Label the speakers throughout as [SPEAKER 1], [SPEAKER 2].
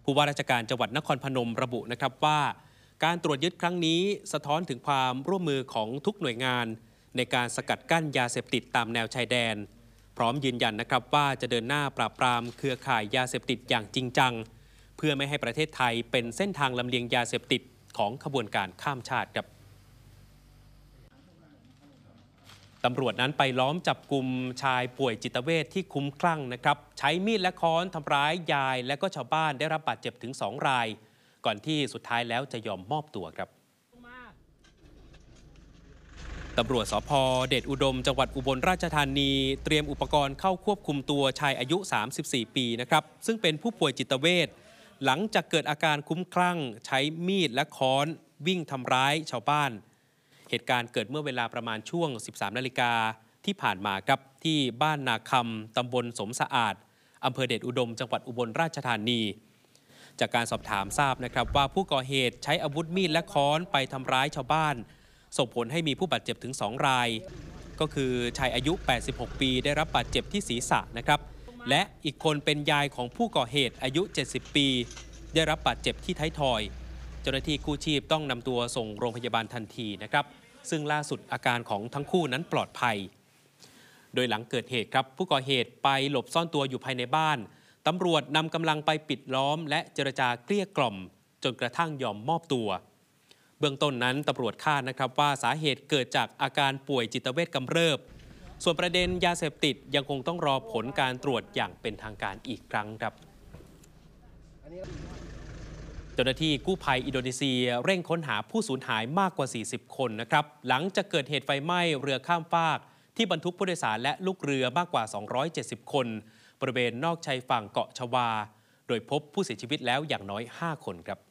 [SPEAKER 1] ผู้ว่าราชการจังหวัดนครพนมระบุนะครับว่าการตรวจยึดครั้งนี้สะท้อนถึงความร่วมมือของทุกหน่วยงานในการสกัดกั้นยาเสพติดตามแนวชายแดนพร้อมยืนยันนะครับว่าจะเดินหน้าปราบปรามเครือข่ายยาเสพติดอย่างจริงจังเพื่อไม่ให้ประเทศไทยเป็นเส้นทางลำเลียงยาเสพติดของขบวนการข้ามชาติครับตำรวจนั้นไปล้อมจับกลุ่มชายป่วยจิตเวชที่คุ้มคลั่งนะครับใช้มีดและค้อนทำร้ายยายและก็ชาวบ้านได้รับบาดเจ็บถึง2 รายก่อนที่สุดท้ายแล้วจะยอมมอบตัวครับตำรวจสภ.เดชอุดมจังหวัดอุบลราชธานีเตรียมอุปกรณ์เข้าควบคุมตัวชายอายุ34 ปีนะครับซึ่งเป็นผู้ป่วยจิตเวชหลังจากเกิดอาการคุ้มคลั่งใช้มีดและค้อนวิ่งทำร้ายชาวบ้านเหตุการณ์เกิดเมื่อเวลาประมาณช่วง 13 นาฬิกาที่ผ่านมาครับที่บ้านนาคำตำบลสมสะอาดอำเภอเดชอุดมจังหวัดอุบลราชธานีจากการสอบถามทราบนะครับว่าผู้ก่อเหตุใช้อาวุธมีดและค้อนไปทำร้ายชาวบ้านส่งผลให้มีผู้บาดเจ็บถึง2 รายก็คือชายอายุ86 ปีได้รับบาดเจ็บที่ศีรษะนะครับและอีกคนเป็นยายของผู้ก่อเหตุอายุ70 ปีได้รับบาดเจ็บที่ท้ายทอยเจ้าหน้าที่กู้ชีพต้องนำตัวส่งโรงพยาบาลทันทีนะครับซึ่งล่าสุดอาการของทั้งคู่นั้นปลอดภัยโดยหลังเกิดเหตุครับผู้ก่อเหตุไปหลบซ่อนตัวอยู่ภายในบ้านตำรวจนำกำลังไปปิดล้อมและเจรจาเกลี้ยกล่อมจนกระทั่งยอมมอบตัวเบื้องต้นนั้นตำรวจคาดนะครับว่าสาเหตุเกิดจากอาการป่วยจิตเวชกำเริบส่วนประเด็นยาเสพติดยังคงต้องรอผลการตรวจอย่างเป็นทางการอีกครั้งครับเจ้าหน้าที่กู้ภัยอินโดนีเซียเร่งค้นหาผู้สูญหายมากกว่า40 คนนะครับหลังจากเกิดเหตุไฟไหม้เรือข้ามฟากที่บรรทุกผู้โดยสารและลูกเรือมากกว่า270 คนบริเวณนอกชายฝั่งเกาะชวาโดยพบผู้เสียชีวิตแล้วอย่างน้อย5 คนครับ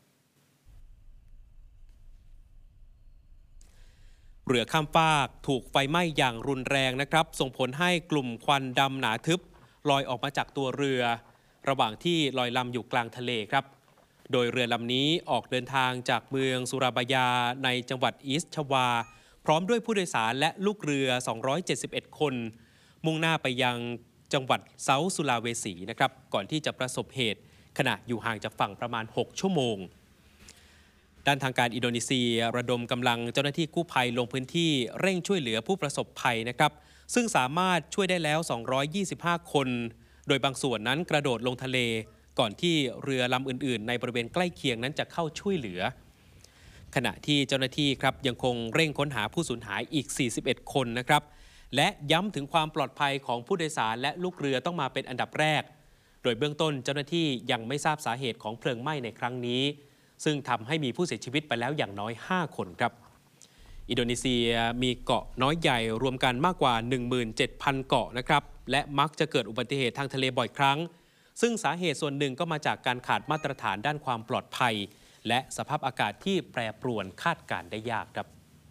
[SPEAKER 1] เรือข้ามฟากถูกไฟไหม้อย่างรุนแรงนะครับส่งผลให้กลุ่มควันดำหนาทึบลอยออกมาจากตัวเรือระหว่างที่ลอยลำอยู่กลางทะเลครับโดยเรือลำนี้ออกเดินทางจากเมืองสุราบายาในจังหวัดอีสต์ชวาพร้อมด้วยผู้โดยสารและลูกเรือ271 คนมุ่งหน้าไปยังจังหวัดเซาท์สุลาเวสีนะครับก่อนที่จะประสบเหตุขณะอยู่ห่างจากฝั่งประมาณ6 ชั่วโมงด้านทางการอินโดนีเซียระดมกำลังเจ้าหน้าที่กู้ภัยลงพื้นที่เร่งช่วยเหลือผู้ประสบภัยนะครับซึ่งสามารถช่วยได้แล้ว225 คนโดยบางส่วนนั้นกระโดดลงทะเลก่อนที่เรือลำอื่นๆในบริเวณใกล้เคียงนั้นจะเข้าช่วยเหลือขณะที่เจ้าหน้าที่ครับยังคงเร่งค้นหาผู้สูญหายอีก41 คนนะครับและย้ำถึงความปลอดภัยของผู้โดยสารและลูกเรือต้องมาเป็นอันดับแรกโดยเบื้องต้นเจ้าหน้าที่ยังไม่ทราบสาเหตุของเพลิงไหม้ในครั้งนี้ซึ่งทำให้มีผู้เสียชีวิตไปแล้วอย่างน้อย5 คนครับอินโดนีเซียมีเกาะน้อยใหญ่รวมกันมากกว่า 17,000 เกาะนะครับและมักจะเกิดอุบัติเหตุทางทะเลบ่อยครั้งซึ่งสาเหตุส่วนหนึ่งก็มาจากการขาดมาตรฐานด้านความปลอดภัยและสภาพอากาศที่แปรปรวนคาดการณ์ได้ยากครับ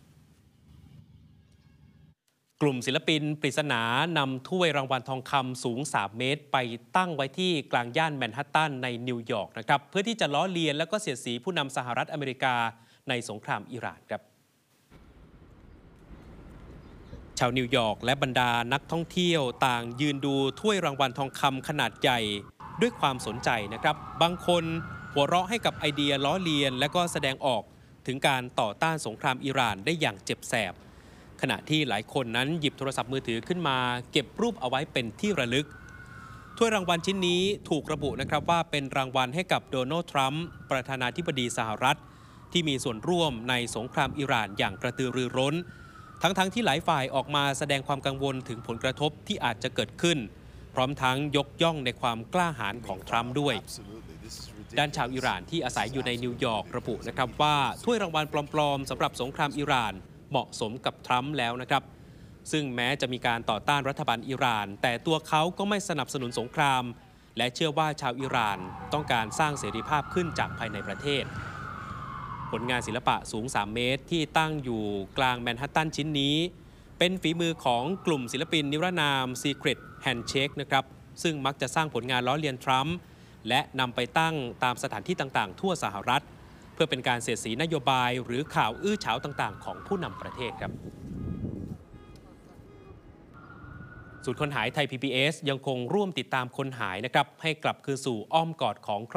[SPEAKER 1] กลุ่มศิลปินปริศนานำถ้วยรางวัลทองคำสูง3 เมตรไปตั้งไว้ที่กลางย่านแมนฮัตตันในนิวยอร์กนะครับเพื่อที่จะล้อเลียนและก็เสียดสีผู้นำสหรัฐอเมริกาในสงครามอิหร่านครับชาวนิวยอร์กและบรรดานักท่องเที่ยวต่างยืนดูถ้วยรางวัลทองคำขนาดใหญ่ด้วยความสนใจนะครับบางคนหัวเราะให้กับไอเดียล้อเลียนและก็แสดงออกถึงการต่อต้านสงครามอิหร่านได้อย่างเจ็บแสบขณะที่หลายคนนั้นหยิบโทรศัพท์มือถือขึ้นมาเก็บรูปเอาไว้เป็นที่ระลึกถ้วยรางวัลชิ้นนี้ถูกระบุนะครับว่าเป็นรางวัลให้กับโดนัลด์ทรัมป์ประธานาธิบดีสหรัฐที่มีส่วนร่วมในสงครามอิหร่านอย่างกระตือรือร้นทั้งที่หลายฝ่ายออกมาแสดงความกังวลถึงผลกระทบที่อาจจะเกิดขึ้นพร้อมทั้งยกย่องในความกล้าหาญของทรัมป์ด้วยด้านชาวอิหร่านที่อาศัยอยู่ในนิวยอร์กระบุนะครับว่าถ้วยรางวัลปลอมๆสำหรับสงครามอิหร่านเหมาะสมกับทรัมป์แล้วนะครับซึ่งแม้จะมีการต่อต้านรัฐบาลอิหร่านแต่ตัวเขาก็ไม่สนับสนุนสงครามและเชื่อว่าชาวอิหร่านต้องการสร้างเสรีภาพขึ้นจากภายในประเทศผลงานศิลปะสูง3 เมตรที่ตั้งอยู่กลางแมนฮัตตันชิ้นนี้เป็นฝีมือของกลุ่มศิลปินนิรนาม Secret Handshake นะครับซึ่งมักจะสร้างผลงานล้อเลียนทรัมป์และนำไปตั้งตามสถานที่ต่างๆทั่วสหรัฐเพื่อเป็นการเสียดสีนโยบายหรือข่าวอื้อฉาวต่างๆของผู้นำประเทศครับศูนย์คนหายไทย PBS ยังคงร่วมติดตามคนหายนะครับให้กลับคืนสู่อ้อมกอดของ